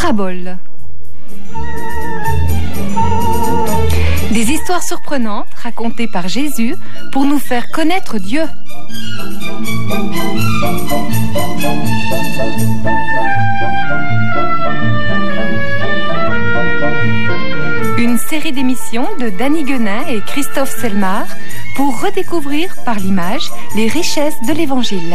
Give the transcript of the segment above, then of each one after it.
paraboles. Des histoires surprenantes racontées par Jésus pour nous faire connaître Dieu. Une série d'émissions de Danny Guenin et Christophe Selmar pour redécouvrir par l'image les richesses de l'Évangile.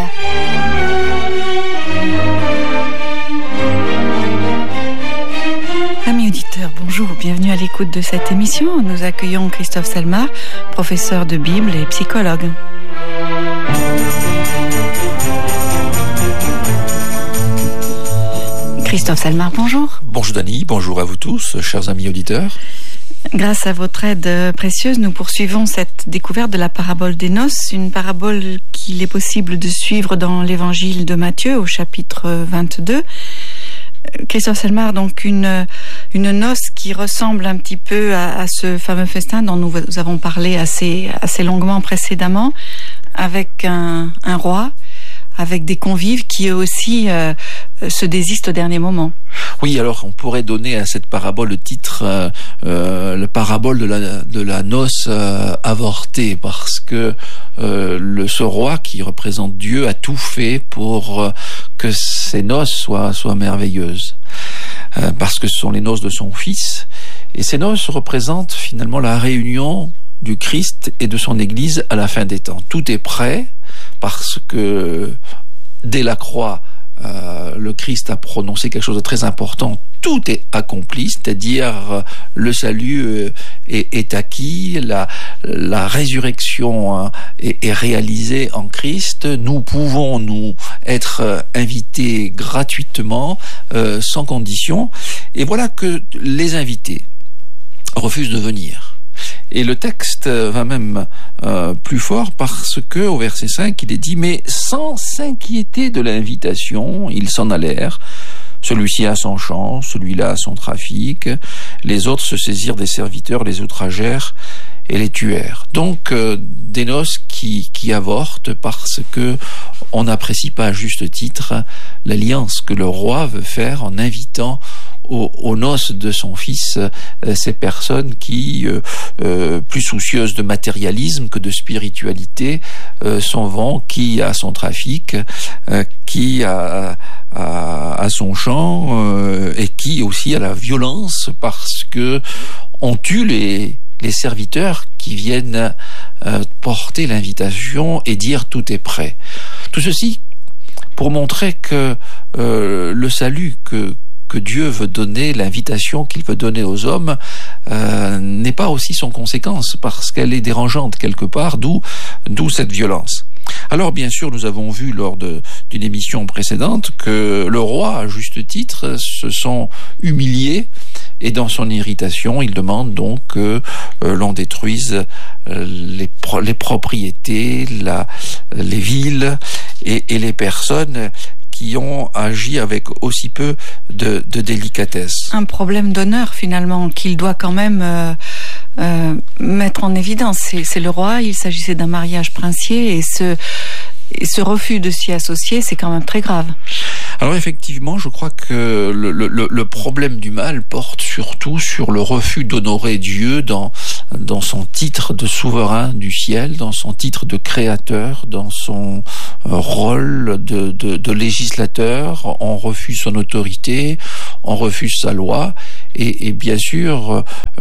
Amis auditeurs, bonjour, bienvenue à l'écoute de cette émission. Nous accueillons Christophe Selmar, professeur de Bible et psychologue. Christophe Selmar, bonjour. Bonjour Dany, bonjour à vous tous, chers amis auditeurs. Grâce à votre aide précieuse, nous poursuivons cette découverte de la parabole des noces, une parabole qu'il est possible de suivre dans l'évangile de Matthieu au chapitre 22. Christophe Selmar, donc une noce qui ressemble un petit peu à ce fameux festin dont nous avons parlé assez longuement précédemment, avec un roi, avec des convives qui eux aussi se désistent au dernier moment. Oui, alors on pourrait donner à cette parabole le titre la parabole de la noce avortée, parce que ce roi qui représente Dieu a tout fait pour que ces noces soient merveilleuses, parce que ce sont les noces de son fils, et ces noces représentent finalement la réunion du Christ et de son Église à la fin des temps. Tout est prêt, parce que dès la croix, le Christ a prononcé quelque chose de très important. Tout est accompli, c'est-à-dire le salut est acquis, la résurrection est réalisée en Christ. Nous pouvons nous être invités gratuitement, sans condition. Et voilà que les invités refusent de venir. Et le texte va même plus fort, parce que au verset 5, il est dit « Mais sans s'inquiéter de l'invitation, ils s'en allèrent. Celui-ci a son champ, celui-là a son trafic. Les autres se saisirent des serviteurs, les outragèrent et les tuèrent. » Donc des noces qui avortent parce que on n'apprécie pas à juste titre l'alliance que le roi veut faire en invitant aux noces de son fils ces personnes qui, plus soucieuses de matérialisme que de spiritualité, s'en vont, qui a son trafic, qui a son champ, et qui aussi a la violence, parce que on tue les serviteurs qui viennent porter l'invitation et dire tout est prêt. Tout ceci pour montrer que le salut que Dieu veut donner, l'invitation qu'il veut donner aux hommes, n'est pas aussi sans conséquence, parce qu'elle est dérangeante quelque part, d'où cette violence. Alors bien sûr, nous avons vu lors d'une émission précédente que le roi, à juste titre, se sent humilié, et dans son irritation, il demande donc que l'on détruise les propriétés, les villes et les personnes qui ont agi avec aussi peu de délicatesse. Un problème d'honneur finalement qu'il doit quand même mettre en évidence. C'est le roi, il s'agissait d'un mariage princier, et ce refus de s'y associer, c'est quand même très grave. Alors effectivement, je crois que le problème du mal porte surtout sur le refus d'honorer Dieu dans son titre de souverain du ciel, dans son titre de créateur, dans son rôle de législateur. On refuse son autorité, on refuse sa loi, et bien sûr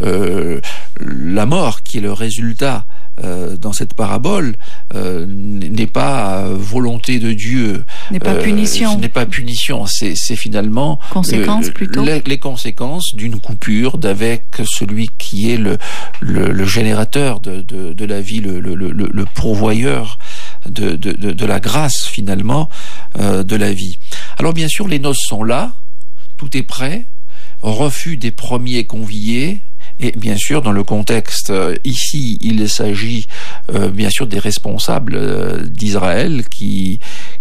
la mort qui est le résultat dans cette parabole n'est pas volonté de Dieu, n'est pas punition. Ce n'est pas punition, c'est finalement conséquences plutôt. Les conséquences d'une coupure d'avec celui qui est le générateur de la vie, le pourvoyeur de la grâce finalement de la vie. Alors bien sûr, les noces sont là, tout est prêt, refus des premiers conviés. Et bien sûr, dans le contexte ici, il s'agit bien sûr des responsables d'Israël qui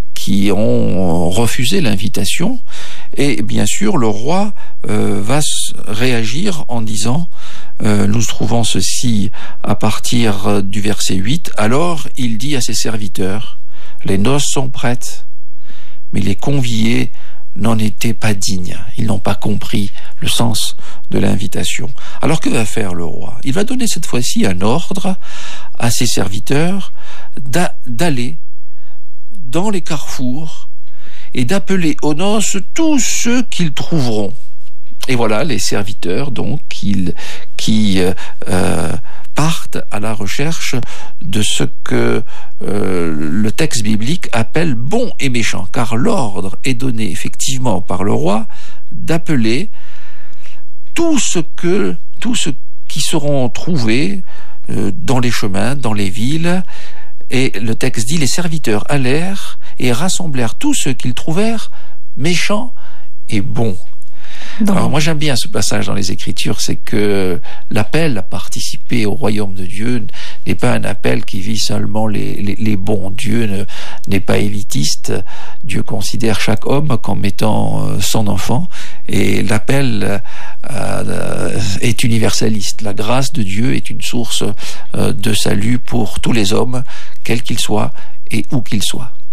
ont refusé l'invitation. Et bien sûr, le roi va réagir en disant, nous trouvons ceci à partir du verset 8, « Alors il dit à ses serviteurs, les noces sont prêtes, mais les conviés n'en étaient pas dignes. Ils n'ont pas compris le sens de l'invitation. Alors que va faire le roi? Il va donner cette fois-ci un ordre à ses serviteurs d'aller dans les carrefours et d'appeler aux noces tous ceux qu'ils trouveront. Et voilà les serviteurs donc qui partent à la recherche de ce que le texte biblique appelle bon et méchant, car l'ordre est donné effectivement par le roi d'appeler tout ce qui seront trouvés dans les chemins, dans les villes. Et le texte dit, les serviteurs allèrent et rassemblèrent tous ceux qu'ils trouvèrent méchants et bons. Alors moi j'aime bien ce passage dans les Écritures, c'est que l'appel à participer au royaume de Dieu n'est pas un appel qui vise seulement les bons. Dieu n'est pas élitiste. Dieu considère chaque homme comme étant son enfant, et l'appel est universaliste. La grâce de Dieu est une source de salut pour tous les hommes, quels qu'ils soient et où qu'ils soient.